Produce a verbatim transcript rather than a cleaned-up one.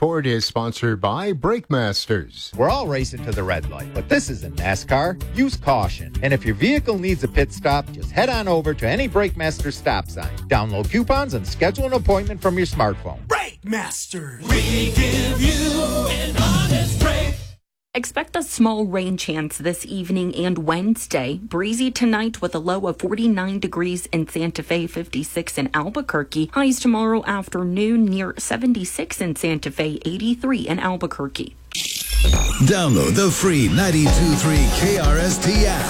report is sponsored by Brakemasters. We're all racing to the red light, but this isn't NASCAR. Use caution. And if your vehicle needs a pit stop, just head on over to any Brakemasters stop sign. Download coupons and schedule an appointment from your smartphone. Brakemasters. We give you an honest break. Expect a small rain chance this evening and Wednesday. Breezy tonight with a low of forty-nine degrees in Santa Fe, fifty-six in Albuquerque. Highs tomorrow afternoon near seventy-six in Santa Fe, eighty-three in Albuquerque. Download the free ninety-two point three K R S T app